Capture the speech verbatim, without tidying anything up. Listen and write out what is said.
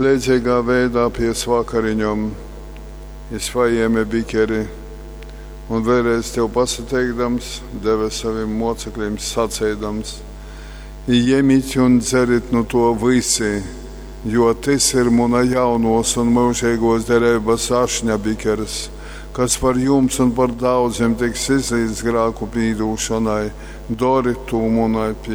Līdzīgā veidā pēc vakariņām es paņēmu bikeri un vēlreiz tev pasateikdams, deva saviem mocekļiem sacēdams: Ņemiet un dzeriet no to visi, jo tas ir mana jaunos un mūžīgos derības ašņa bikeris, kas par jums un par daudziem tiks izlīdz grēku pīdūšanai. Dori to manai